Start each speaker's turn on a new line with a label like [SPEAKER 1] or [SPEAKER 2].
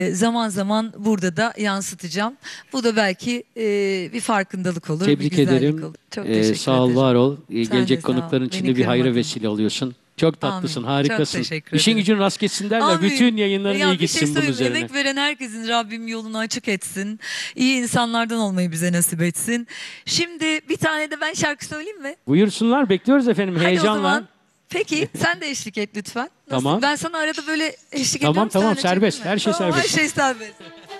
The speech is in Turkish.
[SPEAKER 1] Zaman zaman burada da yansıtacağım. Bu da belki bir farkındalık olur, bir
[SPEAKER 2] Tebrik
[SPEAKER 1] güzellik
[SPEAKER 2] ederim.
[SPEAKER 1] olur. Çok teşekkür
[SPEAKER 2] Sağ ol,
[SPEAKER 1] ederim.
[SPEAKER 2] var ol.
[SPEAKER 1] Sen de
[SPEAKER 2] Gelecek
[SPEAKER 1] sağ ol.
[SPEAKER 2] konukların
[SPEAKER 1] Beni
[SPEAKER 2] içinde bir hayra
[SPEAKER 1] kırmadın.
[SPEAKER 2] vesile oluyorsun. Çok tatlısın,
[SPEAKER 1] Amin.
[SPEAKER 2] harikasın.
[SPEAKER 1] Çok teşekkür
[SPEAKER 2] İşin
[SPEAKER 1] ederim.
[SPEAKER 2] gücün rast gitsin derler.
[SPEAKER 1] Amin.
[SPEAKER 2] Bütün yayınların
[SPEAKER 1] Ya
[SPEAKER 2] iyi
[SPEAKER 1] bir şey
[SPEAKER 2] gitsin bunun
[SPEAKER 1] söyleyeyim,
[SPEAKER 2] üzerine.
[SPEAKER 1] emek veren herkesin Rabbim yolunu açık etsin. İyi insanlardan olmayı bize nasip etsin. Şimdi bir tane de ben şarkı söyleyeyim mi?
[SPEAKER 2] Buyursunlar, bekliyoruz efendim
[SPEAKER 1] Hadi o
[SPEAKER 2] heyecanla.
[SPEAKER 1] zaman. Peki sen de eşlik et lütfen. Nasıl?
[SPEAKER 2] Tamam.
[SPEAKER 1] Ben sana arada böyle eşlik
[SPEAKER 2] Tamam,
[SPEAKER 1] ediyorum.
[SPEAKER 2] tamam,
[SPEAKER 1] sen de
[SPEAKER 2] serbest.
[SPEAKER 1] çekinme.
[SPEAKER 2] Her şey
[SPEAKER 1] Tamam,
[SPEAKER 2] serbest.
[SPEAKER 1] Her şey serbest.